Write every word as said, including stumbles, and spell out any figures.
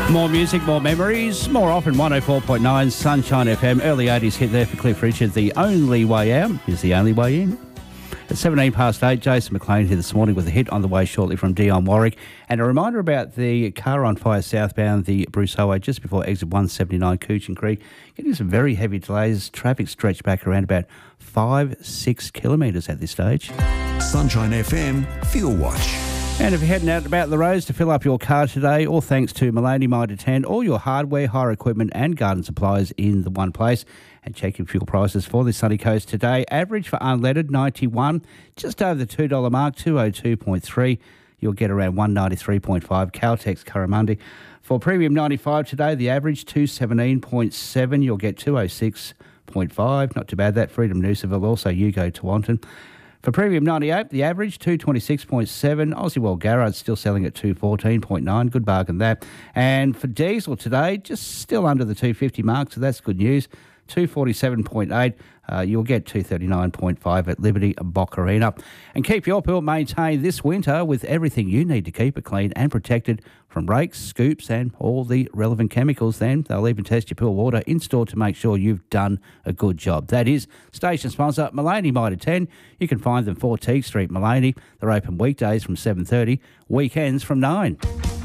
More music, more memories, more often one oh four point nine Sunshine F M. Early eighties hit there for Cliff Richard. The only way out is the only way in. At seventeen past eight, Jason McLean here this morning with a hit on the way shortly from Dion Warwick. And a reminder about the car on fire southbound the Bruce Highway just before exit one seventy-nine Cooching Creek. Getting some very heavy delays. Traffic stretched back around about five, six kilometres at this stage. Sunshine F M Fuel Watch. And if you're heading out about the roads to fill up your car today, all thanks to Mulaney Mitre ten, all your hardware, hire equipment and garden supplies in the one place. And check your fuel prices for the sunny coast today. Average for unleaded, ninety-one, just over the two dollars mark, two oh two point three. You'll get around one ninety-three point five. Caltex Curramundi. For premium ninety-five today, the average two seventeen point seven. You'll get two oh six point five. Not too bad that. Freedom Noosaville, also Yugo Tawantin. For premium ninety-eight, the average two twenty-six point seven. Aussie World Garage still selling at two fourteen point nine. Good bargain that. And for diesel today, just still under the two fifty mark, so that's good news. two forty-seven point eight. Uh, you'll get two thirty-nine point five at Liberty Boccarina. And keep your pool maintained this winter with everything you need to keep it clean and protected from rakes, scoops and all the relevant chemicals. Then they'll even test your pool water in store to make sure you've done a good job. That is station sponsor Mulaney Mitre ten. You can find them four Teague Street, Mulaney. They're open weekdays from seven thirty, weekends from nine.